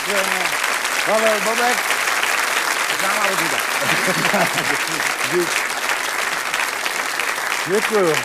Děkujeme. Pavel Bobek. Známá odluda. Děkuju.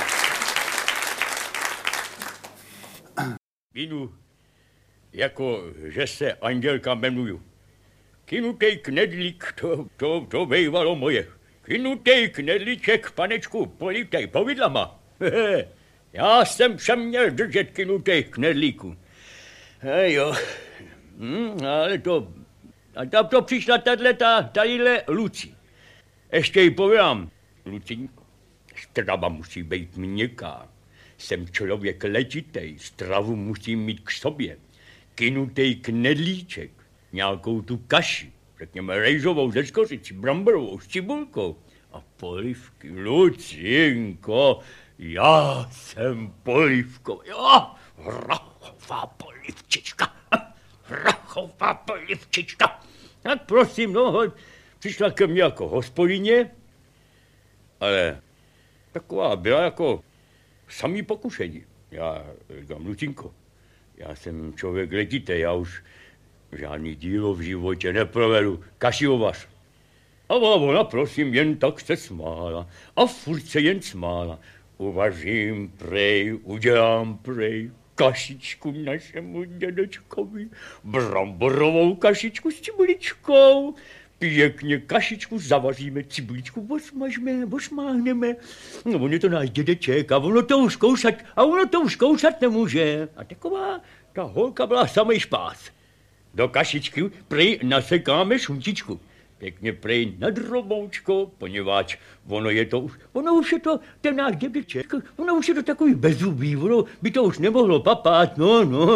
Kinu, jako že se Andělka jmenuju. Kinutej knedlík, to bývalo moje. Kinutej knedlíček, panečku, politej povidlama. Já jsem všem měl držet kinutej knedlíku. Jo. Ale to... A tam to přišla tadyhle Luci. Ještě jí povídám. Lucinko, strava musí být měkká. Jsem člověk letitej, stravu musím mít k sobě. Kinutej knedlíček, nějakou tu kaši, řekněme rejžovou ze skořicí, bramborovou s cibulkou a polivky. Lucinko, já jsem polivkový. Rachová polivčička. Rachová polivčička. Tak prosím, přišla ke mně jako hospodyně, ale taková byla jako samý pokušení. Já říkám, Lucinko, já jsem člověk letitej, já už žádný dílo v životě neprovedu, kašiovař. A ona, prosím, jen tak se smála a furt se jen smála. Uvařím prej, udělám prej, kašičku našemu dědečkovi, bramborovou kašičku s cibuličkou, pěkně kašičku zavaříme, cibuličku osmáhneme. No, on je to náš dědeček a ono to už koušat nemůže. A taková ta holka byla samej špás. Do kašičky prej nasekáme šunčičku. Pěkně prej na droboučko, poněvadž ono už je to ten náš dědeček, ono už je to takový bezzubý, ono by to už nemohlo papát, no.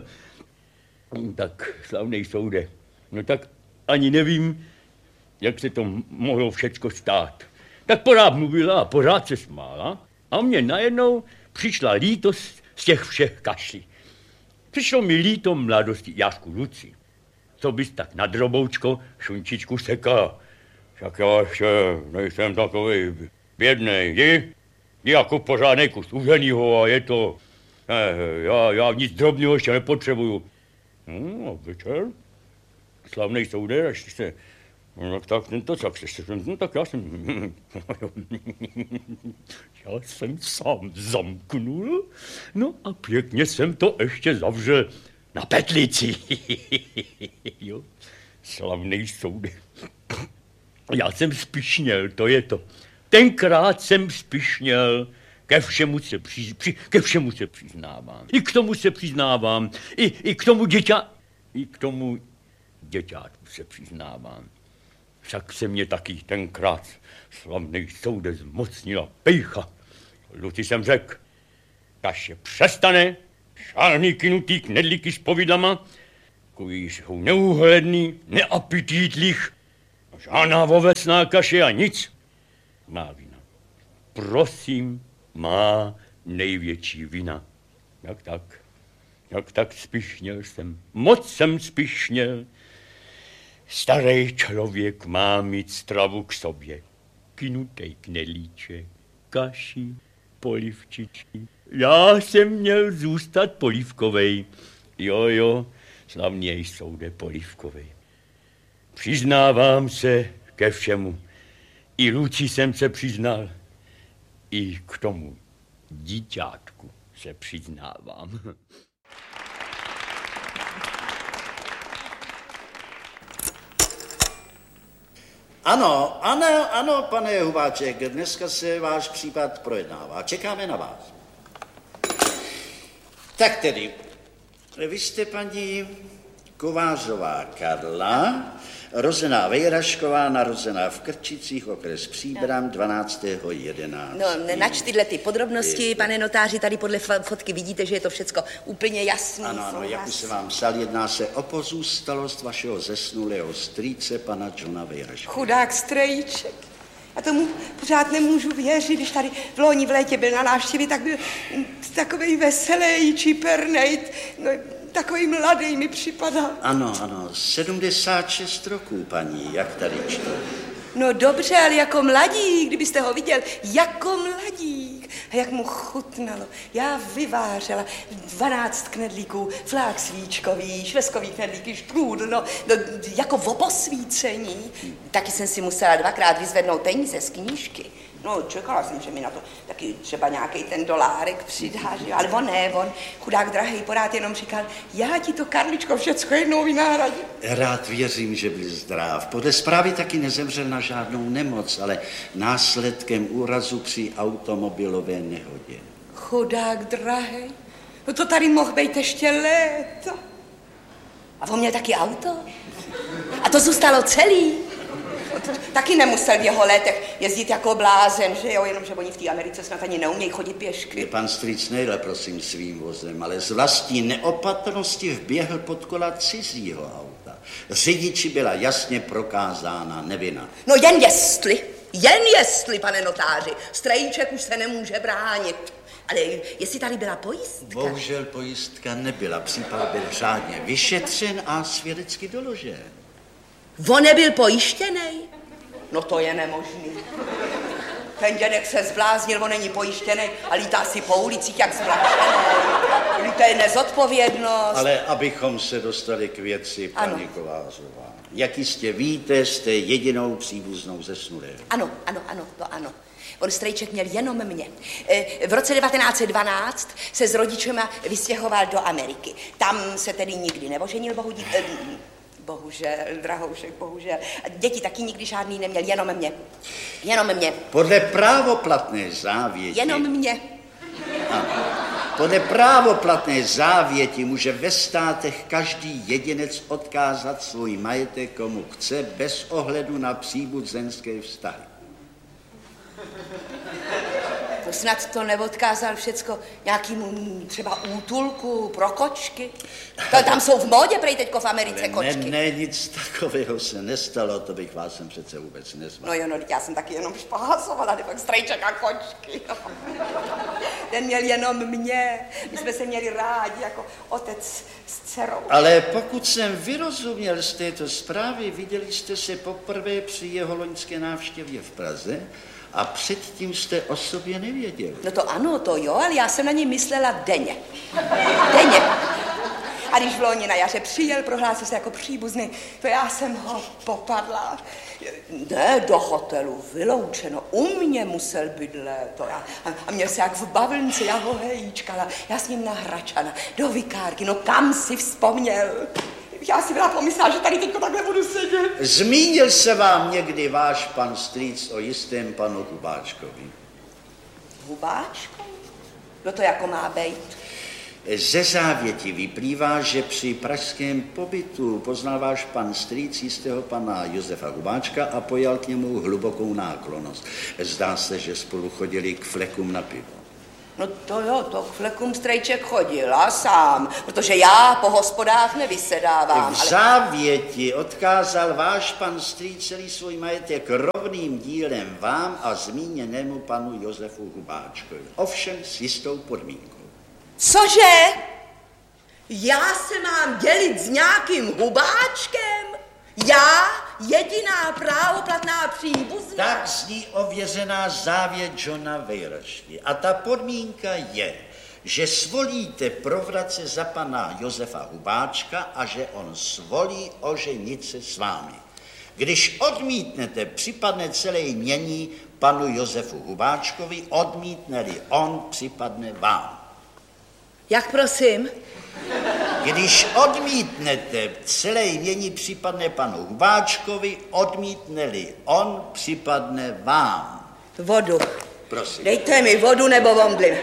Tak, slavnej soude, no tak ani nevím, jak se to mohlo všecko stát. Tak pořád mluvila a pořád se smála a mně najednou přišla lítost z těch všech kaší. Přišlo mi líto mladosti, Jášku Luci. Co bys tak na droboučko šunčičku sekal? Však já ještě nejsem takový bědnej, jdi jako pořádnej kus uženýho a je to... Já nic drobného ještě nepotřebuju. No, večer, slavnej soude, až se... No tak já jsem sám zamknul, no a pěkně jsem to ještě zavřel na petlici. Jo, slavnej soude. Já jsem spišněl, to je to. Tenkrát jsem spišněl, ke všemu se přiznávám. I k tomu se přiznávám, i k tomu děťátku se přiznávám. Však se mě taky tenkrát slavnej soude zmocnila pejcha. Luci jsem řekl, kaše přestane, žádný kinutý knedlíky s povidlama, takový jsou neúhledný, neapetitlich, žádná ovesná kaše a nic. Má vina. Prosím, má největší vina. Jak tak spišněl jsem, moc jsem spišněl. Starej člověk má mít stravu k sobě. Kinutej knedlíček, kaši, polivčičky. Já jsem měl zůstat polivkovej. Jo, slavněj soude polivkovej. Přiznávám se ke všemu. I Luci jsem se přiznal. I k tomu díťátku se přiznávám. Ano, pane Hubáček, dneska se váš případ projednává. Čekáme na vás. Tak tedy, vy jste paní Kovářová Karla, rozená Vejrašková, narozená v Krčicích, okres Příbram, 12.11. No, nač tyhle ty podrobnosti, pane notáři, tady podle fotky vidíte, že je to všecko úplně jasný. Ano, jak už se vám psal, jedná se o pozůstalost vašeho zesnulého strýce, pana Johna Vejraškova. Chudák strejček. Já tomu pořád nemůžu věřit, když tady v loni v létě byl na návštěvě, tak byl takovej veselý, čipernej, no, takový mladý mi připadal. Ano, 76 roků, paní, jak tady čtu. No dobře, ale jako mladík, kdybyste ho viděl, jako mladík. A jak mu chutnalo. Já vyvářela 12 knedlíků, flák svíčkový, švestkový knedlíky, štrůdl, no, jako v posvícení. Taky jsem si musela 2krát vyzvednout peníze z knížky. No, čekala jsem, že mi na to taky třeba nějaký ten dolárek přidá, že? Ale on, chudák drahej, porád jenom říkal, já ti to, Karličko, všecko jednou vynahradím. Rád věřím, že byl zdrav. Podle zprávy taky nezemřel na žádnou nemoc, ale následkem úrazu při automobilové nehodě. Chudák drahej, no to tady mohl být ještě léta. A on měl taky auto? A to zůstalo celý? Taky nemusel v jeho letech jezdit jako blázen, že jo, jenomže oni v té Americe snad ani neumějí chodit pěšky. Pan strýc nejde, prosím, svým vozem, ale z vlastní neopatrnosti vběhl pod kola cizího auta. Řidiči byla jasně prokázána nevina. No jen jestli, pane notáři, Strejček už se nemůže bránit. Ale jestli tady byla pojistka? Bohužel pojistka nebyla, případ byl řádně vyšetřen a svědecky doložen. On nebyl pojištěnej? No to je nemožný. Ten dědek se zbláznil, on není pojištěný a lítá si po ulicích jak zvlášený. To je nezodpovědnost. Ale abychom se dostali k věci, paní Kovářová. Jak jistě víte, jste jedinou příbuznou zesnulého. Ano, to ano. On Strejček měl jenom mě. V roce 1912 se s rodičema vystěhoval do Ameriky. Tam se tedy nikdy neoženil, bohužel, drahoušek, bohužel. A děti taky nikdy žádný neměl, jenom mě. Podle právoplatné závěti... Jenom mě. Podle právoplatné závěti může ve státech každý jedinec odkázat svůj majetek komu chce, bez ohledu na příbuzenské vztahy. To snad to neodkázal všecko nějakému třeba útulku pro kočky? Tam jsou v módě prej teďko v Americe kočky. Ne, nic takového se nestalo, to bych vás sem přece vůbec nezval. No jo, já jsem taky jenom špásovala, pak Strejček a kočky. Ten měl jenom mě, my jsme se měli rádi jako otec s dcerou. Ale pokud jsem vyrozuměl z této zprávy, viděli jste se poprvé při jeho loňské návštěvě v Praze a předtím jste o sobě nevěděli. No to ano, to jo, ale já jsem na něj myslela denně. A když v loni na jaře přijel, prohlásil se jako příbuzný, to já jsem ho popadla. Ne, do hotelu, vyloučeno, u mě musel bydlet. A měl se jak v bavlnce, já ho hejčkala, já s ním na Hračana, do vikárky, no kam si vzpomněl? Já si byla pomyslela, že tady teďko takhle budu sedět. Zmínil se vám někdy váš pan strýc o jistém panu Hubáčkovi? Hubáčko? No to jako má bejt? Ze závěti vyplývá, že při pražském pobytu poznal váš pan strýc jistého pana Josefa Hubáčka a pojal k němu hlubokou náklonnost. Zdá se, že spolu chodili k flekům na pivo. No to jo, to k flekům Strejček chodil a sám, protože já po hospodách nevysedávám. V závěti odkázal váš pan strýc celý svůj majetek rovným dílem vám a zmíněnému panu Josefu Hubáčkovi. Ovšem s jistou podmínkou. Cože? Já se mám dělit s nějakým Hubáčkem? Já, jediná právoplatná příbuzná? Tak zní ověřená závěť Johna Vejrašky. A ta podmínka je, že svolíte provrat se za pana Josefa Hubáčka a že on svolí oženit se s vámi. Když odmítnete, připadne celé jmění panu Josefu Hubáčkovi, odmítne-li on, připadne vám. Jak prosím? Když odmítnete, celé jmění připadne panu Hubáčkovi, odmítne-li on, připadne vám. Vodu. Prosím. Dejte mi vodu nebo omdlím.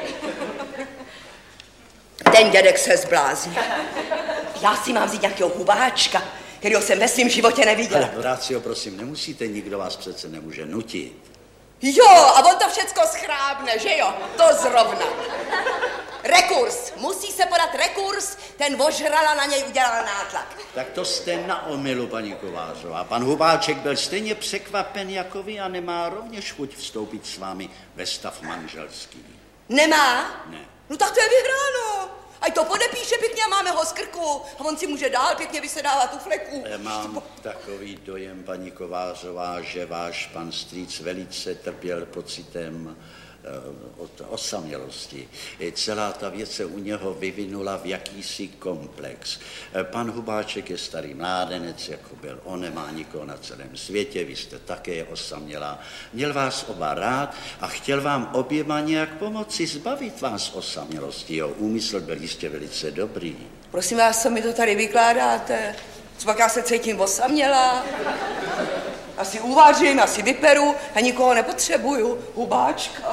Ten dědek se zblázní. Já si mám vzít nějakého Hubáčka, kterýho jsem ve svém životě neviděla. Ale Horácio, prosím, nemusíte, nikdo vás přece nemůže nutit. Jo, a on to všecko schrábne, že jo? To zrovna. Rekurs. Musí se podat rekurs, ten vožrala, na něj udělala nátlak. Tak to jste na omylu, paní Kovářová. Pan Hubáček byl stejně překvapen jako vy a nemá rovněž chuť vstoupit s vámi ve stav manželský. Nemá? Ne. No tak to je vyhráno. Ať to podepíše pěkně a máme ho z krku. A on si může dál pěkně vysedávat u fleku. Mám takový dojem, paní Kovářová, že váš pan strýc velice trpěl pocitem osamělosti. Celá ta věc se u něho vyvinula v jakýsi komplex. Pan Hubáček je starý mládenec, jako byl on, nemá nikoho na celém světě, vy jste také osamělá. Měl vás oba rád a chtěl vám oběma nějak pomoci, zbavit vás osamělosti. Jo, úmysl byl jistě velice dobrý. Prosím vás, co mi to tady vykládáte? Copak já se cítím osamělá? Asi uvařím, asi vyperu a nikoho nepotřebuju. Hubáčka.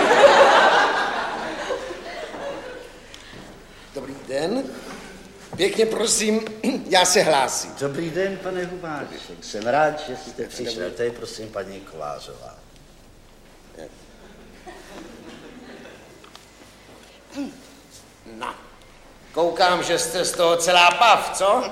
Dobrý den. Pěkně prosím, já se hlásím. Dobrý den, pane Hubáček. Jsem rád, že jste přišel. To je prosím paní Kovářová. No, koukám, že jste z toho celá pav, co?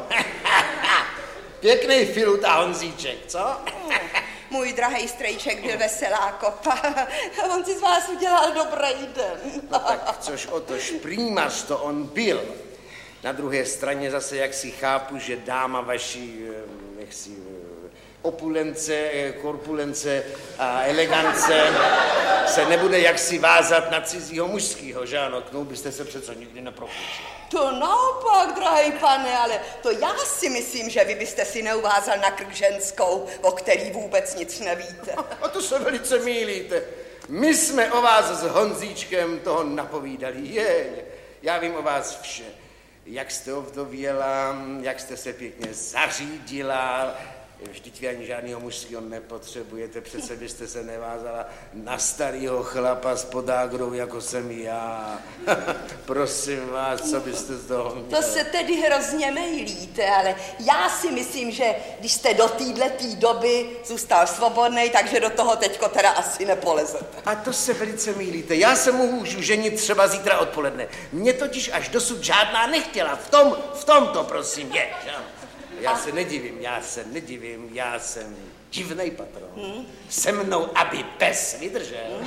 Pěkný filut a Honzíček, co? Můj drahej strejček byl veselá kopa. On si z vás udělal dobrý den. No tak což o tož prýmař to on byl. Na druhé straně zase, jak si chápu, že dáma vaší, nechci, opulence, korpulence a elegance se nebude jaksi vázat na cizího mužskýho, že ano? K tomu byste se přece nikdy nepropůjčil. To naopak, drahý pane, ale to já si myslím, že vy byste si neuvázal na krk ženskou, o který vůbec nic nevíte. A to se velice mýlíte. My jsme o vás s Honzíčkem toho napovídali. Já vím o vás vše. Jak jste ovdověla, jak jste se pěkně zařídila. Vždyť vy ani žádnýho mužského nepotřebujete, přece byste se nevázala na starýho chlapa s podágrou, jako jsem já. Prosím vás, co byste z toho měla? To se tedy hrozně mýlíte, ale já si myslím, že když jste do této doby zůstal svobodnej, takže do toho teďko teda asi nepolezete. A to se velice mýlíte. Já se mohu ženit třeba zítra odpoledne. Mě totiž až dosud žádná nechtěla. V tom to prosím je. Já se nedivím, já jsem divnej patron. Se mnou, aby pes vydržel.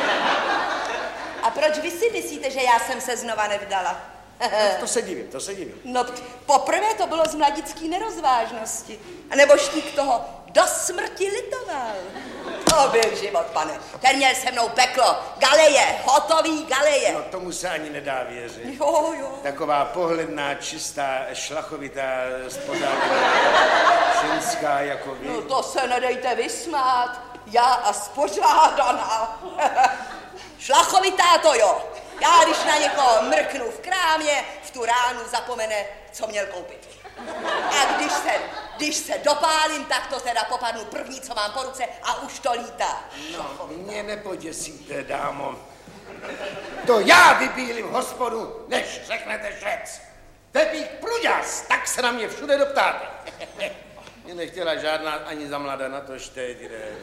A proč vy si myslíte, že já jsem se znova nevdala? To se divím. No, poprvé to bylo z mladický nerozvážnosti. A nebo štík toho do smrti litoval. To byl život, pane. Ten měl se mnou peklo. Galeje, hotový galeje. No, tomu se ani nedá věřit. Jo. Taková pohledná, čistá, šlachovitá, spořádaná, ženská jako vy. No to se nedejte vysmát. Já a spořádaná. Šlachovitá to jo. Já když na někoho mrknu v krámě, v tu ránu zapomene, co měl koupit. A když se dopálím, tak to teda popadnu první, co mám po ruce a už to lítá. No, mě nepoděsíte, dámo. To já vybílím hospodu, než řeknete švec. Pepík pruďas, tak se na mě všude doptáte. Mě nechtěla žádná ani za mladá na to teď.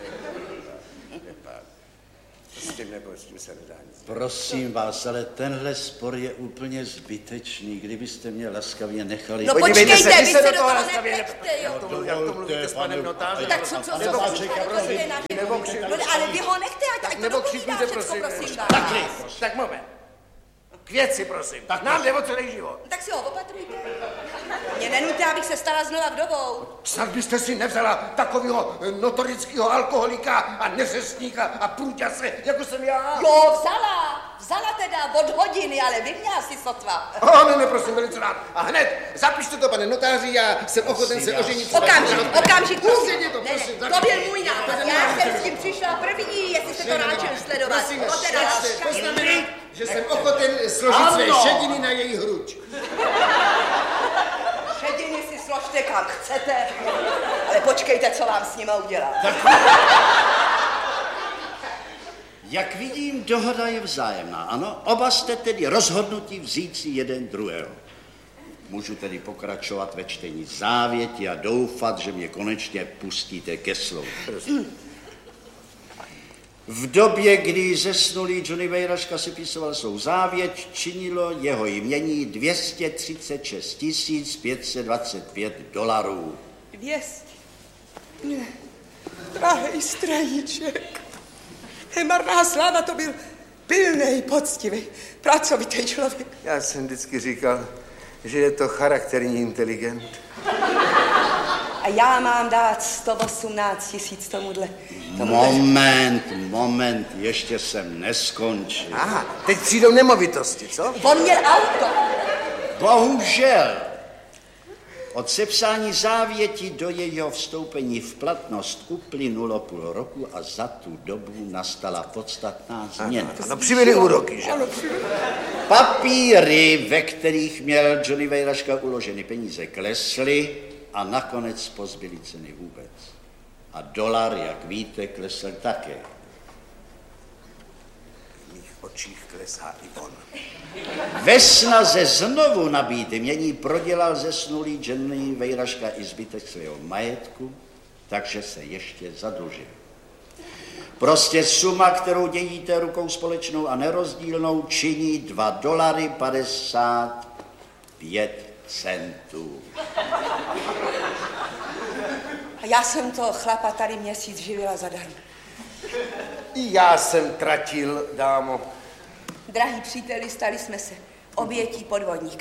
S tím se nedá nic. Prosím vás, ale tenhle spor je úplně zbytečný. Kdybyste mě laskavě nechali... No počkejte, vy se do toho nepleťte, jo. Jak to mluvíte s panem notářem? Tak co, ale vy ho nechte, ať to dopovídá všecko, prosím vás. Tak moment. K věci, prosím. Nám jde o celý život. Tak si ho opatrujte. Mě nenuďte, abych se stala znova vdovou. Snad byste si nevzala takového notorického alkoholika a neřestníka a průťase, jako jsem já. Jo, vzala teda od hodiny, ale vy mě asi sotva. Ne, prosím, velice rád. A hned, zapište to, pane notáři, já jsem ochoten se oženit. Okamžik, prosím. Ne, to byl můj nápad. Já jsem s tím přišla první, jestli se to ráčil sledovat. Prosím, že jsem ochoten složit své šediny na její hruď. Šediny si složte kam chcete, ale počkejte, co vám s nima udělám. Jak vidím, dohoda je vzájemná, ano? Oba jste tedy rozhodnutí vzít si jeden druhého. Můžu tedy pokračovat ve čtení závěti a doufat, že mě konečně pustíte ke slovu. V době, kdy zesnulý Johnny Vejraška sepisoval svou závěť, činilo jeho jmění $236 525. 200. Drahej straníček, marná sláva, to byl pilnej, poctivý, pracovitý člověk. Já jsem vždycky říkal, že je to charakterní inteligent. A já mám dát 118 000 tomuhle. Moment, ještě jsem neskončil. Aha, teď přijdou nemovitosti, co? On měl auto. Bohužel, od sepsání závěti do jejího vstoupení v platnost uplynulo půl roku a za tu dobu nastala podstatná změna. No přibyly úroky, že? Papíry, ve kterých měl Johnny Vejraška uloženy peníze, klesly a nakonec pozbyly ceny vůbec. A dolar, jak víte, klesl také. V mých očích klesá i on. Ve snaze znovu nabít mění prodělal zesnulý Johnny Vejraška i zbytek svého majetku, takže se ještě zadlužil. Prostě suma, kterou dělíte rukou společnou a nerozdílnou, činí $2.55. A já jsem toho chlapa tady měsíc živila zadarmo. I já jsem tratil, dámo. Drahý příteli, stali jsme se obětí podvodníka.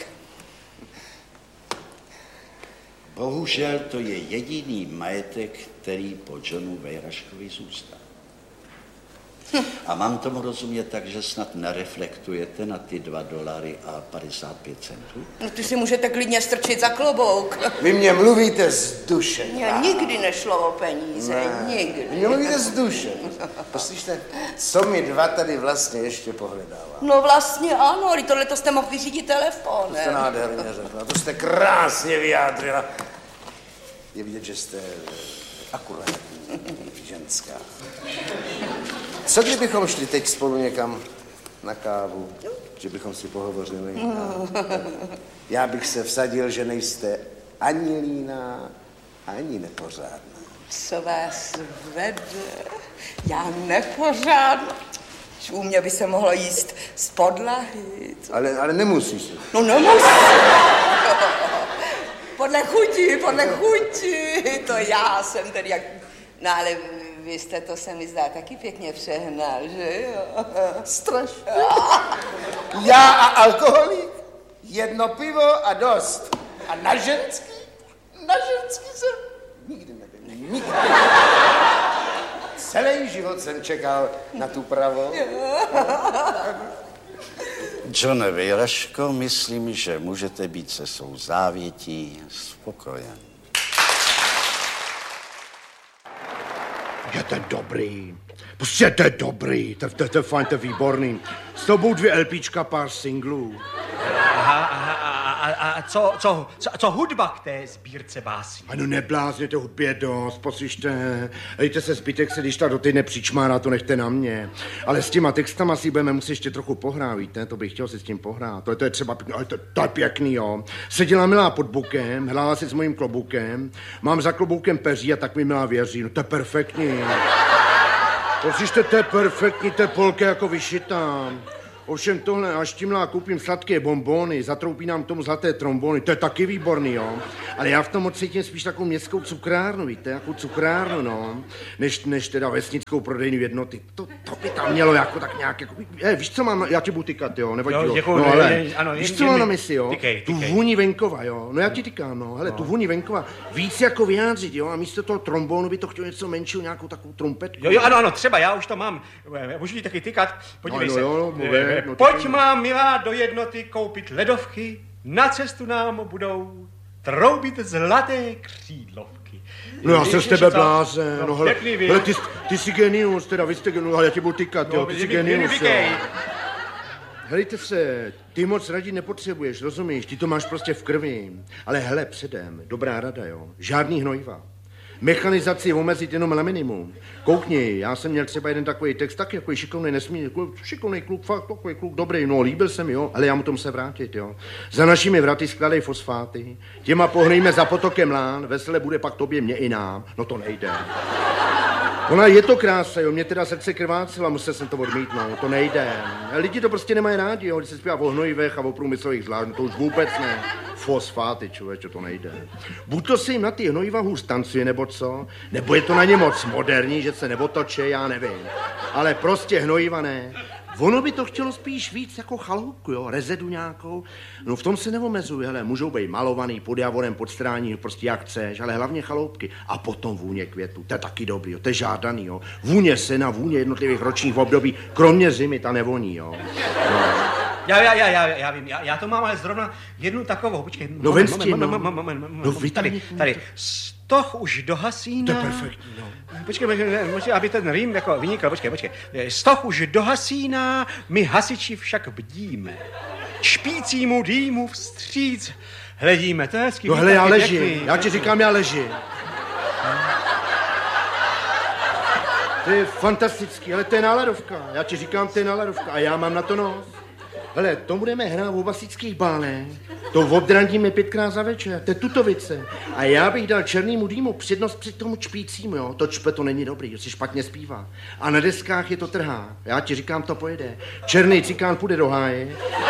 Bohužel to je jediný majetek, který po Johnu Vejraškovi zůstal. A mám tomu rozumět tak, že snad nereflektujete na ty $2.55? No ty si můžete klidně strčit za klobouk. Vy mě mluvíte z duše. Mně nikdy nešlo o peníze, nikdy. Vy mě mluvíte z duše. Poslyšte, co my dva tady vlastně ještě pohledáváme? No vlastně ano, ale tohle jste mohl vyřídit telefonem. To jste nádherně řekla, to jste krásně vyjádřila. Je vidět, že jste akurátní ženská. Co kdybychom šli teď spolu někam na kávu, že bychom si pohovořili? Já bych se vsadil, že nejste ani líná, ani nepořádná. Co vás vede? Já nepořádná. U mě by se mohlo jíst z podlahy. Ale nemusíš. No nemusím. Podle chuti. To já jsem tedy jak... No ale vy jste to, se mi zdá, taky pěkně přehnal, že jo? Strašně. Já a alkoholik? Jedno pivo a dost. A na ženský jsem nikdy nebyl. Nikdy. Celý život jsem čekal na tu pravou. Johne Vejraško, myslím, že můžete být se svou závětí spokojen. Je to dobrý. Prostě to je dobrý. To je fajn, to je výborný. S tobou 2 LPčka, pár singlů. A co hudba k té sbírce básní? Ano, neblázněte, hudbě dost, poslyšte. Dejte se zbytek se, když ta do týdne přičmára, to nechte na mě. Ale s těma textama si budeme muset ještě trochu pohrát, víte? To bych chtěl si s tím pohrát. To je třeba pěkný, ale to je pěkný, jo. Seděla milá pod bukem, hrála si s mojím klobukem, mám za kloboukem peří a tak mi milá věří. No to je perfektní. Poslyšte, to je perfektní, to je polka jako vyšitá. Ovšem tohle, až tímhle koupím sladké bonbony, zatroupí nám tomu zlaté trombony, to je taky výborný, jo. Ale já v tom cítím spíš takovou městskou cukrárnu, víte, jako cukrárnu, no, než teda vesnickou prodejní jednoty. To by tam mělo jako tak nějak, jako, víš, co mám, já ti budu tykat, jo, nevadí, jo. Děkuju, No ale, ano, víš, co mám na mysli, jo, tykej. Tu vůni venkova, jo, no já ti tykám, no, hele, tu vůni venkova, víc jako vyjádřit, jo, a místo toho trombonu by to chtělo něco menšího, nějakou takovou trumpetku. Jo, ano, třeba, já už to mám, můžu ti taky tykat, podívej se. No, Pojď má, milá, do jednoty koupit ledovky, na cestu nám budou troubit zlaté křídlovky. No já jsem z tebe blázen, no hele, pěkný, ty jsi genius, teda vy jste genius, ale já ti budu tykat, jo, ty jsi genius, jo. Helejte se, ty moc radit nepotřebuješ, rozumíš, ty to máš prostě v krvi, ale hele, předem, dobrá rada, jo, žádný hnojiva. Mechanizaci omezit jenom na minimum. Koukni, já jsem měl třeba jeden takový text, taky jako šikovnej nesmírně, šikovnej kluk, fakt takový kluk, dobrý, no líbil se mi, jo, ale já mu to musím vrátit, jo. Za našimi vraty skládej fosfáty, těma pohnejme za potokem lán, vesele bude pak tobě, mě i nám, no to nejde. Ona je to krása, jo, mě teda srdce krvácelo, musel jsem to odmítnout, to nejde. Lidi to prostě nemají rádi, jo, když se zpívá o hnojivech a o průmyslových zvlášť, no to už vůbec ne. Fosfáty, člověče, to nejde. Buď to se jim na ty hnojiva hůř tancuje, nebo co, nebo je to na ně moc moderní, že se neotočí, já nevím. Ale prostě hnojiva ne. Ono by to chtělo spíš víc jako chaloupku, jo, rezedu nějakou. No v tom se neomezuje, hele, můžou být malovaný pod javorem, pod strání, prostě jak chceš, ale hlavně chaloupky. A potom vůně květů, to je taky dobrý, jo, to je žádaný, jo. Vůně sena, vůně jednotlivých ročních období, kromě zimy, ta nevoní, jo. No. Já vím, já to mám ale zrovna jednu takovou, počkej. No ven s tím, no. Tady, stoch už do hasína. To je perfektní, no. Počkej, aby ten rým jako vynikl, počkej. Stoch už do hasína, my hasiči však bdíme. Špícímu dýmu vstříc hledíme, to je hezký. No hele, já ležím, já ti říkám, já ležím. To je fantastický, ale to je náladovka. Já ti říkám, to je náladovka a já mám na to nos. Hele, to budeme hrát v obasických bálech. To obdrandíme 5krát za večer, to je tutovice. A já bych dal černýmu dýmu přednost před tomu čpícímu, jo. To čpe to není dobrý, si špatně zpívá. A na deskách je to trhá. Já ti říkám, to pojede. Černý cikán půjde do háje.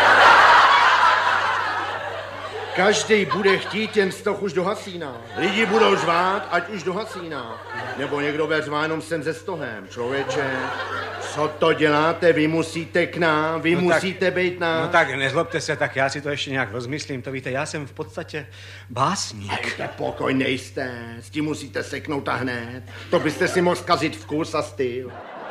Každý bude chtít jen stoch už do hasína. Lidi budou řvát, ať už do hasína. Nebo někdo bude řvát jenom sem ze stohem. Člověče, co to děláte? Vy musíte k nám, vy musíte být nám. No tak nezlobte se, tak já si to ještě nějak rozmyslím. To víte, já jsem v podstatě básník. Dejte pokoj, nejste. S tím musíte seknout a hned. To byste si mohl zkazit vkus a styl.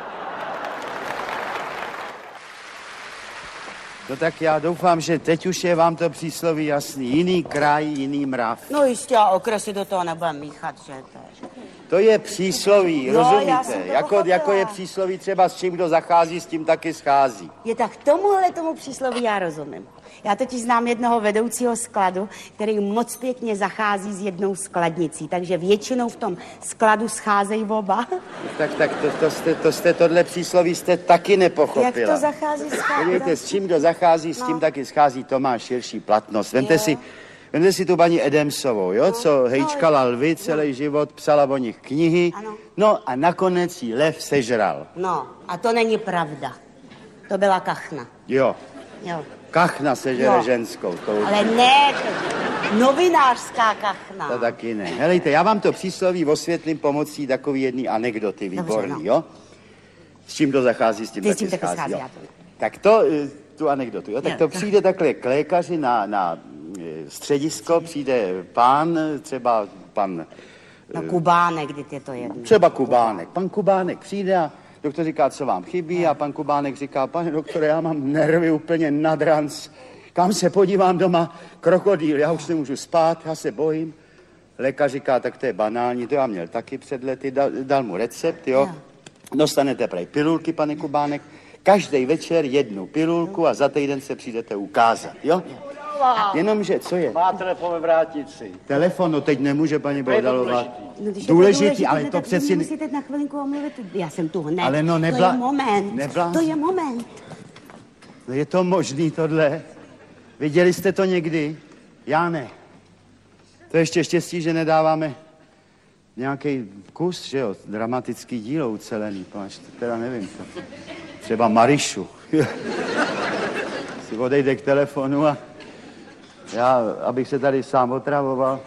No tak já doufám, že teď už je vám to přísloví jasný. Jiný kraj, jiný mrav. No jistě, a okresy do toho nebudem míchat, že to je. To je přísloví, no, rozumíte? Jako je přísloví třeba s čím kdo zachází, s tím taky schází. Je tak tomu přísloví já rozumím. Já totiž znám jednoho vedoucího skladu, který moc pěkně zachází s jednou skladnicí, takže většinou v tom skladu scházejí oba. Tak to jste tohle přísloví jste taky nepochopila. Jak to zachází s skladem? Vidíte, s čím kdo zachází, s tím taky schází, to má širší platnost. Vemte si tu paní Edemsovou, jo, co hejčkala lvy celý život, psala o nich knihy, no a nakonec jí lev sežral. No, a to není pravda. To byla kachna. Jo. Kachna sežere ženskou. Ale ne, novinářská kachna. To taky ne. Helejte, já vám to přísloví osvětlím pomocí takový jedný anekdoty, výborný, dobře, jo? S čím to zachází, s tím taky schází, jo? Tak to, tu anekdotu, jo? Tak to přijde takhle k lékaři na středisko, přijde pán, třeba pan... No Kubánek, kdy je to jedno. Třeba Kubánek. Pan Kubánek přijde a doktor říká, co vám chybí, a pan Kubánek říká, pane doktore, já mám nervy úplně nad ranc. Kam se podívám doma? Krokodýl, já už nemůžu spát, já se bojím. Lékař říká, tak to je banální, to já měl taky před lety, dal mu recept, jo. Dostanete prej pilulky, pane Kubánek, každý večer jednu pilulku a za týden se přijdete ukázat, jo. Jenomže, co je? Má telefon ve vrátnici. Telefon, no teď nemůže paní Bohdalová. No, důležitý, ale to přeci... Musíte na chvilinku omluvit, já jsem tu hned. Ale no to je moment, to je moment. No je to možný tohle? Viděli jste to někdy? Já ne. To je ještě štěstí, že nedáváme nějaký kus, že jo, dramatický dílo ucelený, teda nevím, třeba Marišu. Si odejde k telefonu a já, abych se tady sám otravoval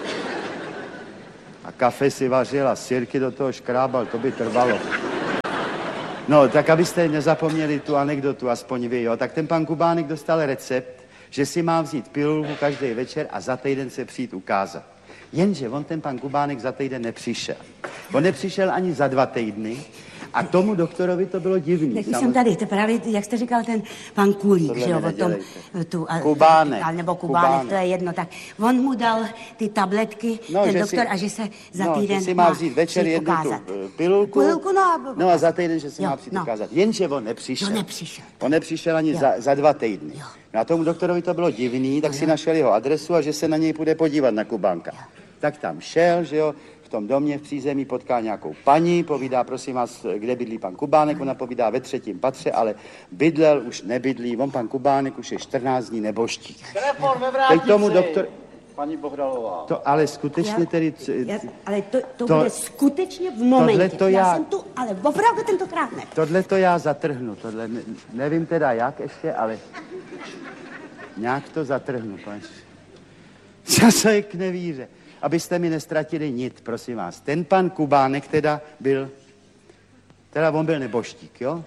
a kafe si vařil a sirky do toho škrábal, to by trvalo. No, tak abyste nezapomněli tu anekdotu, aspoň vy, jo, tak ten pan Kubánek dostal recept, že si má vzít pilulku každý večer a za týden se přijít ukázat. Jenže on, ten pan Kubánek, za týden nepřišel. On nepřišel ani za 2 týdny a tomu doktorovi to bylo divný. Tak jsem tady, to právě, jak jste říkal, ten pan Kulík, že jo, o tom... Kubánek. Nebo Kubánek, to je jedno, tak on mu dal ty tabletky, ten doktor, a že se za týden že si má vzít večer jednu tu pilulku, no a za týden, že se má přijít ukázat. Jenže on nepřišel. On nepřišel ani za 2 týdny. No a tomu doktorovi to bylo divný, tak si našel jeho adresu a že se na něj půjde podívat na Kubánka. Tak tam šel, že jo, v tom domě v přízemí potká nějakou paní, povídá, prosím vás, kde bydlí pan Kubánek, ona povídá ve 3. patře, ale bydlel, už nebydlí, on pan Kubánek už je 14 dní neboštík. Telefon ve vrátnici. Teď tomu doktor... Paní Bohdalová. To ale skutečně tedy... Ale to bude skutečně v momentě. Já jsem tu, ale opravdu tentokrát ne. Tohle to já zatrhnu, tohle nevím teda jak ještě, ale nějak to zatrhnu, pane. Zase k nevíře. Abyste mi nestratili nic, prosím vás. Ten pan Kubánek teda byl, on byl neboštík, jo?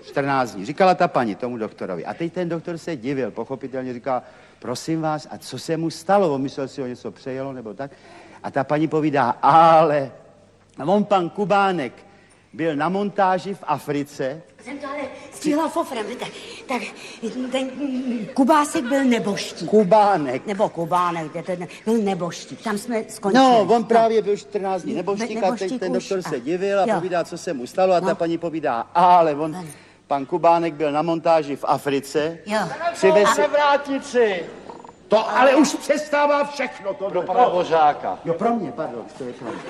14 dní. Říkala ta paní tomu doktorovi. A teď ten doktor se divil, pochopitelně říká, prosím vás, a co se mu stalo? On myslel si, ho něco přejelo nebo tak. A ta paní povídá, ale on pan Kubánek byl na montáži v Africe. Jsem to ale stihla fofrem, víte. Tak ten Kubásek byl neboštík. Kubánek. Nebo Kubánek, byl neboštík. Tam jsme skončili. No, on právě byl 14 dní neboštík a teď ten doktor se divil a povídá, co se mu stalo a ta paní povídá, ale on, pan Kubánek byl na montáži v Africe. Pane vrátnici! To ale už přestává všechno to Do pana Božáka. Jo, pro mě, pardon, to je pro mě.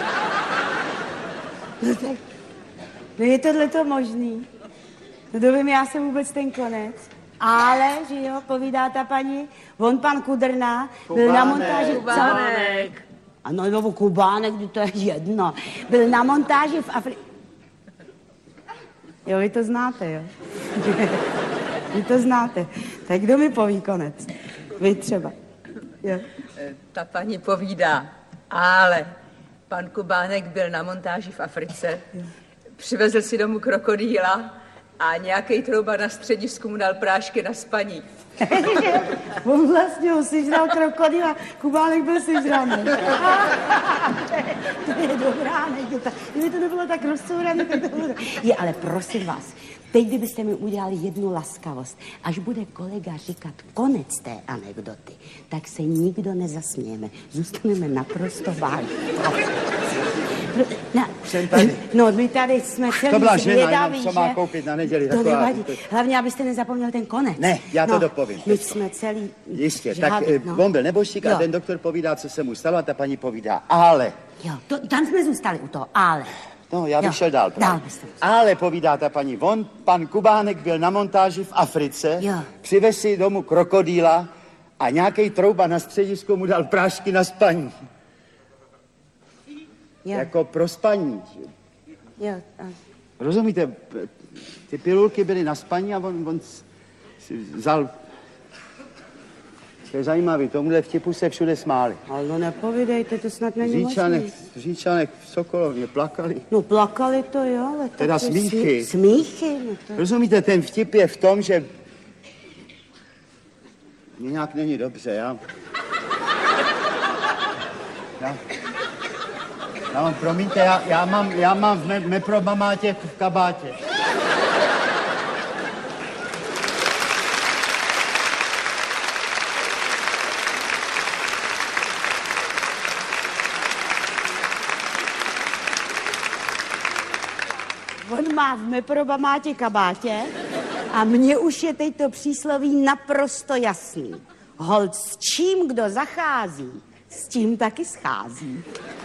No tak, no je tohleto možný. No to vím, já jsem vůbec ten konec. Ale, že jo, povídá ta paní, on pan Kudrna byl na montáži... Kubánek. Ano, nebo Kubánek, to je jedno. Byl na montáži v Africe. Jo, vy to znáte, jo? Vy to znáte. Tak kdo mi poví konec? Vy třeba. Jo. Ta paní povídá, ale pan Kubánek byl na montáži v Africe, přivezl si domů krokodýla a nějaký trouba na středisku mu dal prášky na spaní. On vlastně ho sežral krokodýla, Kubánek byl sežraný. To je dobrá, ne? Kdyby to nebylo tak rozcourané, tak to bylo... Je, ale prosím vás, teď, kdybyste mi udělali jednu laskavost, až bude kolega říkat konec té anekdoty, tak se nikdo nezasmějeme. Zůstaneme naprosto vážní. No, my tady jsme celý zvědaví, co má koupit na neděli. To nevadí. Hlavně, abyste nezapomněl ten konec. Ne, já to dopovím. My jsme celý... Jistě, tak on byl neboštík a ten doktor povídá, co se mu stalo a ta paní povídá, ale... Jo, tam jsme zůstali u toho, ale... No, já bych šel dál. Ale povídá ta paní, on, pan Kubánek byl na montáži v Africe, přivez si domů krokodýla a nějaký trouba na středisku mu dal prášky na spaní. Jako pro spaní. Rozumíte, ty pilulky byly na spaní a on si vzal... To je zajímavý, tomuhle vtipu se všude smáli. Ale no nepovídejte, to snad není možný. Říčanek v Sokolovně plakali. No plakali to jo, ale... Teda smíchy. Smíchy, no to... Rozumíte, ten vtip je v tom, že... Mně nějak není dobře, já mám, promiňte, já mám v meprobamátě v kabátě. On má v meprobamátě kabátě a mně už je teď to přísloví naprosto jasný. Holt s čím kdo zachází, s tím taky schází.